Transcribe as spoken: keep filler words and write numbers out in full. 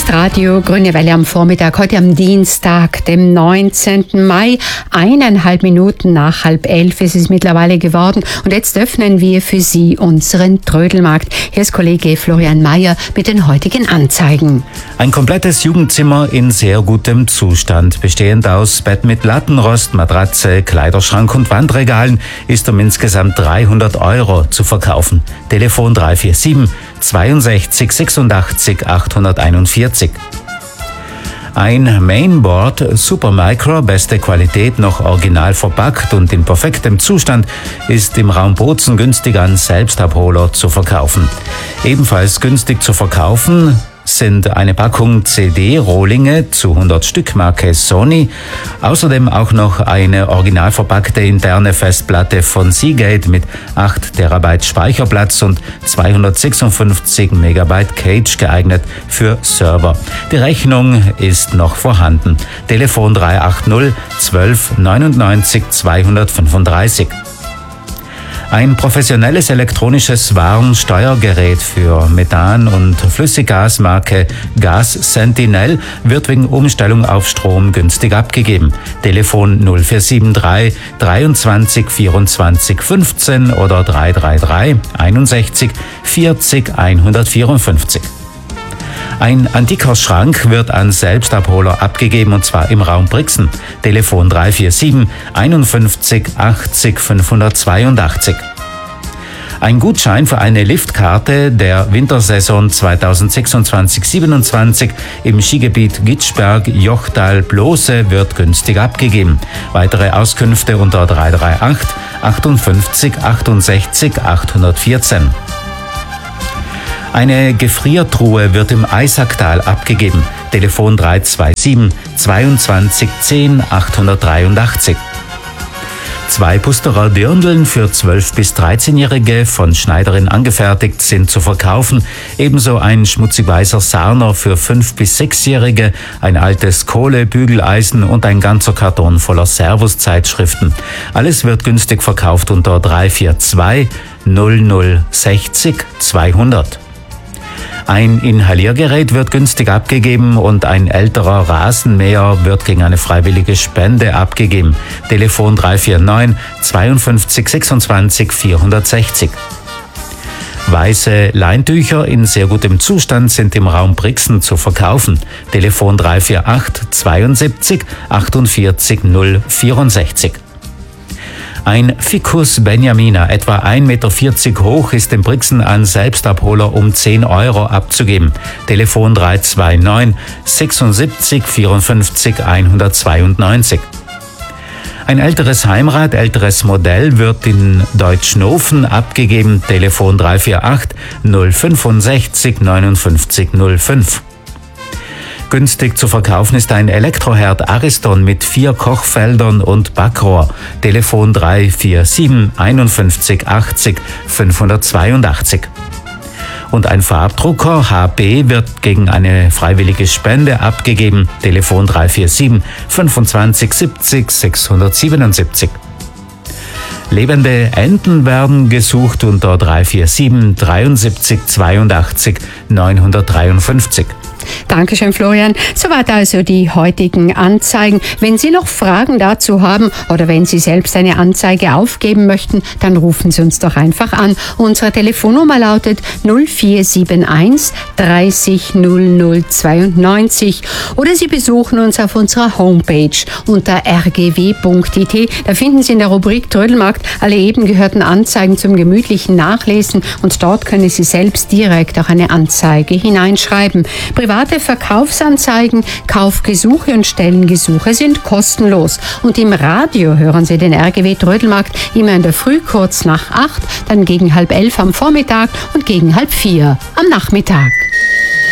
ist Radio Grüne Welle am Vormittag, heute am Dienstag, dem neunzehnten Mai. Eineinhalb Minuten nach halb elf ist es mittlerweile geworden. Und jetzt öffnen wir für Sie unseren Trödelmarkt. Hier ist Kollege Florian Mayer mit den heutigen Anzeigen. Ein komplettes Jugendzimmer in sehr gutem Zustand, bestehend aus Bett mit Lattenrost, Matratze, Kleiderschrank und Wandregalen, ist um insgesamt dreihundert Euro zu verkaufen. Telefon drei vier sieben, zweiundsechzig, sechsundachtzig, achthunderteinundvierzig. Ein Mainboard Supermicro, beste Qualität, noch original verpackt und in perfektem Zustand, ist im Raum Bozen günstig an Selbstabholer zu verkaufen. Ebenfalls günstig zu verkaufen sind eine Packung C D-Rohlinge zu hundert Stück, Marke Sony. Außerdem auch noch eine original verpackte interne Festplatte von Seagate mit acht Terabyte Speicherplatz und zweihundertsechsundfünfzig Megabyte Cache, geeignet für Server. Die Rechnung ist noch vorhanden. Telefon drei acht null, zwölf, neunundneunzig, zweihundertfünfunddreißig. Ein professionelles elektronisches Warnsteuergerät für Methan- und Flüssiggas Marke Gas Sentinel wird wegen Umstellung auf Strom günstig abgegeben. Telefon null vier sieben drei, dreiundzwanzig, vierundzwanzig, fünfzehn oder drei drei drei, einundsechzig, vierzig, hundertvierundfünfzig. Ein Antikhausschrank wird an Selbstabholer abgegeben, und zwar im Raum Brixen. Telefon drei vier sieben, einundfünfzig, achtzig, fünfhundertzweiundachtzig. Ein Gutschein für eine Liftkarte der Wintersaison zweitausendsechsundzwanzig siebenundzwanzig im Skigebiet Gitschberg, Jochtal, Blose wird günstig abgegeben. Weitere Auskünfte unter drei drei acht, achtundfünfzig, achtundsechzig, achthundertvierzehn. Eine Gefriertruhe wird im Eisacktal abgegeben. Telefon drei zwei sieben, zweiundzwanzig, zehn, achthundertdreiundachtzig. Zwei Pusterer Dirndeln für zwölf- bis dreizehnjährige von Schneiderin angefertigt sind zu verkaufen. Ebenso ein schmutzig weißer Sarner für fünf- bis sechsjährige, ein altes Kohlebügeleisen und ein ganzer Karton voller Servus-Zeitschriften. Alles wird günstig verkauft unter drei vier zwei, null null, sechzig, zweihundert. Ein Inhaliergerät wird günstig abgegeben und ein älterer Rasenmäher wird gegen eine freiwillige Spende abgegeben. Telefon drei vier neun, zweiundfünfzig, sechsundzwanzig, vierhundertsechzig. Weiße Leintücher in sehr gutem Zustand sind im Raum Brixen zu verkaufen. Telefon drei vier acht, zweiundsiebzig, achtundvierzig, null vierundsechzig. Ein Ficus Benjamina, etwa ein Meter vierzig hoch, ist in Brixen an Selbstabholer um zehn Euro abzugeben. Telefon drei zwei neun, sechsundsiebzig, vierundfünfzig, hundertzweiundneunzig. Ein älteres Heimrad, älteres Modell, wird in Deutschnofen abgegeben. Telefon drei vier acht, null fünfundsechzig, neunundfünfzig, null fünf. Günstig zu verkaufen ist ein Elektroherd Ariston mit vier Kochfeldern und Backrohr. Telefon drei vier sieben, einundfünfzig, achtzig, fünfhundertzweiundachtzig. Und ein Farbdrucker H B wird gegen eine freiwillige Spende abgegeben. Telefon drei vier sieben, fünfundzwanzig, siebzig, sechshundertsiebenundsiebzig. Lebende Enten werden gesucht unter drei vier sieben, dreiundsiebzig, zweiundachtzig, neunhundertdreiundfünfzig. Dankeschön, Florian. Soweit also die heutigen Anzeigen. Wenn Sie noch Fragen dazu haben oder wenn Sie selbst eine Anzeige aufgeben möchten, dann rufen Sie uns doch einfach an. Unsere Telefonnummer lautet null vier sieben eins, dreißig, null null zweiundneunzig oder Sie besuchen uns auf unserer Homepage unter r g w punkt i t. Da finden Sie in der Rubrik Trödelmarkt alle eben gehörten Anzeigen zum gemütlichen Nachlesen und dort können Sie selbst direkt auch eine Anzeige hineinschreiben. Private Verkaufsanzeigen, Kaufgesuche und Stellengesuche sind kostenlos. Und im Radio hören Sie den R G W Trödelmarkt immer in der Früh kurz nach acht, dann gegen halb elf am Vormittag und gegen halb vier am Nachmittag.